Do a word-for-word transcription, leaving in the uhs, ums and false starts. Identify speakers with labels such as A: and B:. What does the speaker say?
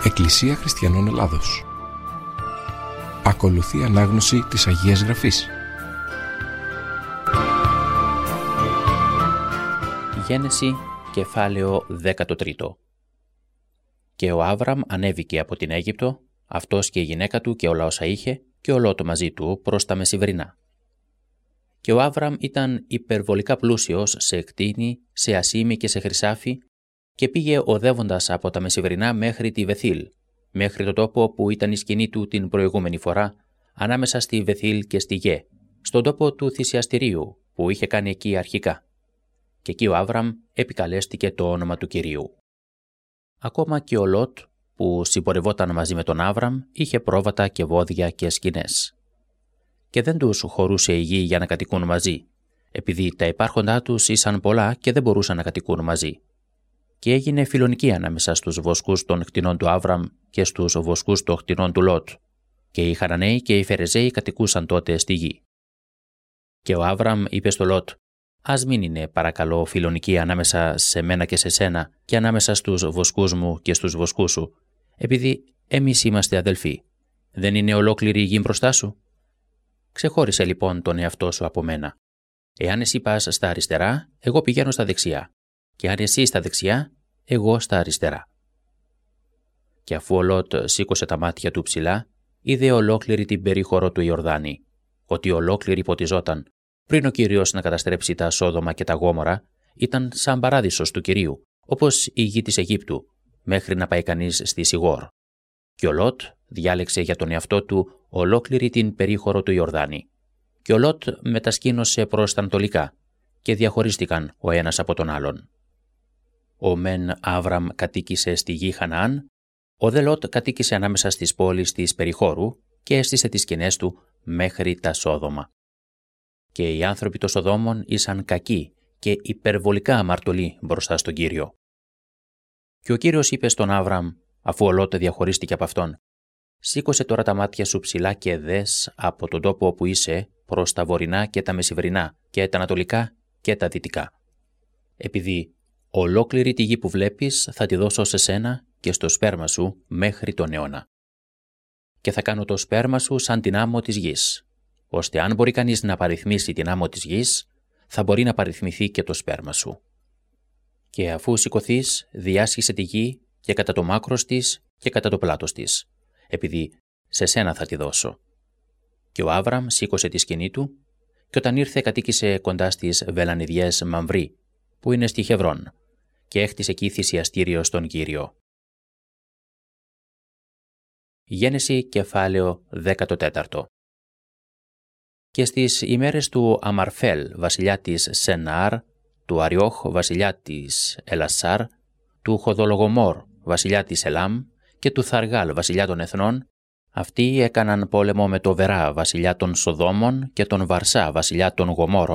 A: Εκκλησία Χριστιανών Ελλάδος. Ακολουθεί ανάγνωση της Αγίας Γραφής.
B: Γένεση, κεφάλαιο δεκατρία. Και ο Άβραμ ανέβηκε από την Αίγυπτο, αυτός και η γυναίκα του και όλα όσα είχε, και ο Λώτ μαζί του προς τα μεσημβρινά. Και ο Άβραμ ήταν υπερβολικά πλούσιος σε κτήνη, σε ασίμι και σε χρυσάφι, και πήγε οδεύοντας από τα μεσημβρινά μέχρι τη Βεθήλ, μέχρι το τόπο που ήταν η σκηνή του την προηγούμενη φορά, ανάμεσα στη Βεθήλ και στη Γε, στον τόπο του θυσιαστηρίου που είχε κάνει εκεί αρχικά. Και εκεί ο Άβραμ επικαλέστηκε το όνομα του Κυρίου. Ακόμα και ο Λώτ, που συμπορευόταν μαζί με τον Άβραμ, είχε πρόβατα και βόδια και σκηνές. Και δεν τους χωρούσε η γη για να κατοικούν μαζί, επειδή τα υπάρχοντά τους ήσαν πολλά και δεν μπορούσαν να κατοικούν μαζί. Και έγινε φιλονική ανάμεσα στους βοσκούς των κτηνών του Άβραμ και στους βοσκούς των κτηνών του Λώτ, και οι Χαραναίοι και οι Φερεζαίοι κατοικούσαν τότε στη γη. Και ο Άβραμ είπε στο Λώτ: «Ας μην είναι, παρακαλώ, φιλονική ανάμεσα σε μένα και σε σένα και ανάμεσα στους βοσκούς μου και στους βοσκούς σου, επειδή εμείς είμαστε αδελφοί. Δεν είναι ολόκληρη η γη μπροστά σου? Ξεχώρισε λοιπόν τον εαυτό σου από μένα. Εάν εσύ πας στα αριστερά, εγώ πηγαίνω στα δεξιά. Και αν εσύ στα δεξιά, εγώ στα αριστερά». Και αφού ο Λώτ σήκωσε τα μάτια του ψηλά, είδε ολόκληρη την περίχωρο του Ιορδάνη, ότι ολόκληρη ποτιζόταν. Πριν ο Κύριος να καταστρέψει τα Σόδομα και τα Γόμορα, ήταν σαν παράδεισος του Κυρίου, όπως η γη της Αιγύπτου, μέχρι να πάει κανείς στη Σιγόρ. Και ο Λώτ διάλεξε για τον εαυτό του ολόκληρη την περίχωρο του Ιορδάνη. Και ο Λώτ μετασκήνωσε προς τα ανατολικά, και διαχωρίστηκαν ο ένας από τον άλλον. Ο μεν Άβραμ κατοίκησε στη γη Χαναάν, ο δε Λώτ κατοίκησε ανάμεσα στις πόλεις της περιχώρου και έστησε τις σκηνές του μέχρι τα Σόδομα. Και οι άνθρωποι των Σοδόμων ήσαν κακοί και υπερβολικά αμαρτωλοί μπροστά στον Κύριο. Και ο Κύριος είπε στον Άβραμ, αφού ο Λώτ διαχωρίστηκε από αυτόν: «Σήκωσε τώρα τα μάτια σου ψηλά και δες από τον τόπο όπου είσαι προς τα βορεινά και τα μεσημβρινά και τα ανατολικά και τα δυτικά. Επειδή ολόκληρη τη γη που βλέπεις θα τη δώσω σε σένα και στο σπέρμα σου μέχρι τον αιώνα. Και θα κάνω το σπέρμα σου σαν την άμμο της γης, ώστε αν μπορεί κανείς να παριθμίσει την άμμο της γης, θα μπορεί να παριθμηθεί και το σπέρμα σου. Και αφού σηκωθείς, διάσχισε τη γη και κατά το μάκρος της και κατά το πλάτος της, επειδή σε σένα θα τη δώσω». Και ο Άβραμ σήκωσε τη σκηνή του, και όταν ήρθε κατοίκησε κοντά στις βελανιδιές Μαμβρή, που είναι στη Χεβρών, και έχτισε εκεί θυσιαστήριο στον Κύριο. Γένεση, κεφάλαιο δεκατέσσερα. Και στις ημέρες του Αμαρφέλ, βασιλιά της Σενάρ, του Αριόχ, βασιλιά της Ελασάρ, του Χοδολογομόρ, βασιλιά της Ελάμ, και του Θαργάλ, βασιλιά των εθνών, αυτοί έκαναν πόλεμο με το Βερά, βασιλιά των Σοδόμων, και τον Βαρσά, βασιλιά των Γομόρων,